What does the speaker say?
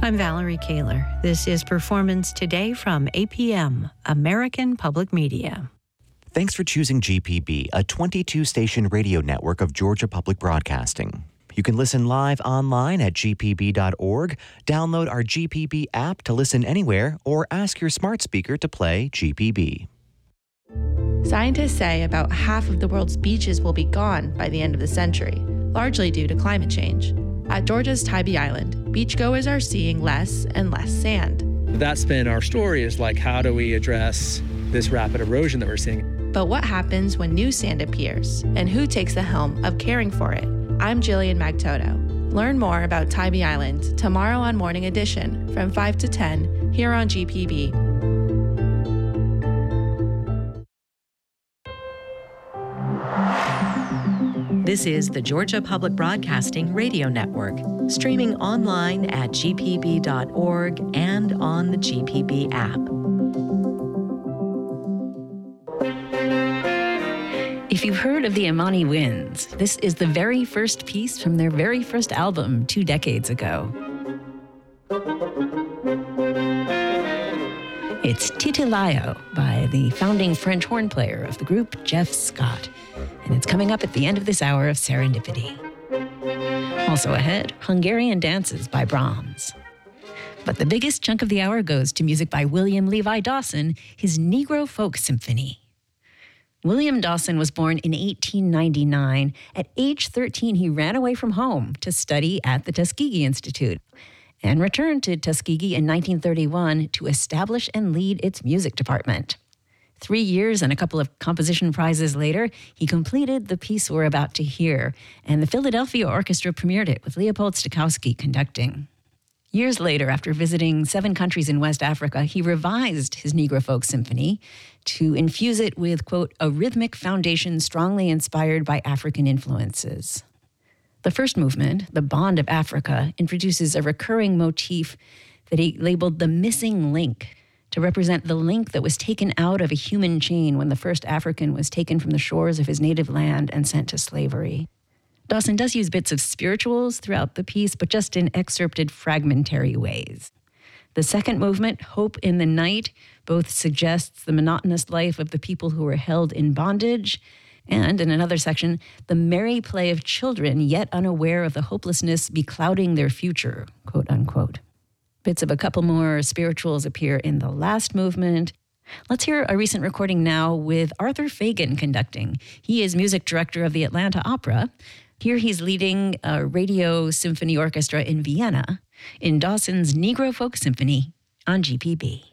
I'm Valerie Kaler. This is Performance Today from APM, American Public Media. Thanks for choosing GPB, a 22-station radio network of Georgia Public Broadcasting. You can listen live online at gpb.org, download our GPB app to listen anywhere, or ask your smart speaker to play GPB. Scientists say about half of the world's beaches will be gone by the end of the century, largely due to climate change. At Georgia's Tybee Island, beachgoers are seeing less and less sand. That's been our story, is like, how do we address this rapid erosion that we're seeing? But what happens when new sand appears, and who takes the helm of caring for it? I'm Jillian Magtoto. Learn more about Tybee Island tomorrow on Morning Edition from 5 to 10 here on GPB. This is the Georgia Public Broadcasting Radio Network, streaming online at gpb.org and on the GPB app. If you've heard of the Imani Winds, this is the very first piece from their very first album 2 decades ago. It's Titilayo by the founding French horn player of the group, Jeff Scott. And it's coming up at the end of this hour of Serendipity. Also ahead, Hungarian Dances by Brahms. But the biggest chunk of the hour goes to music by William Levi Dawson, his Negro Folk Symphony. William Dawson was born in 1899. At age 13, he ran away from home to study at the Tuskegee Institute and returned to Tuskegee in 1931 to establish and lead its music department. 3 years and a couple of composition prizes later, he completed the piece we're about to hear, and the Philadelphia Orchestra premiered it with Leopold Stokowski conducting. Years later, after visiting 7 countries in West Africa, he revised his Negro Folk Symphony to infuse it with, quote, a rhythmic foundation strongly inspired by African influences. The first movement, The Bond of Africa, introduces a recurring motif that he labeled the missing link, to represent the link that was taken out of a human chain when the first African was taken from the shores of his native land and sent to slavery. Dawson does use bits of spirituals throughout the piece, but just in excerpted fragmentary ways. The second movement, Hope in the Night, both suggests the monotonous life of the people who were held in bondage, and in another section, the merry play of children yet unaware of the hopelessness beclouding their future, quote unquote. Bits of a couple more spirituals appear in the last movement. Let's hear a recent recording now with Arthur Fagan conducting. He is music director of the Atlanta Opera. Here he's leading a radio symphony orchestra in Vienna in Dawson's Negro Folk Symphony on GPB.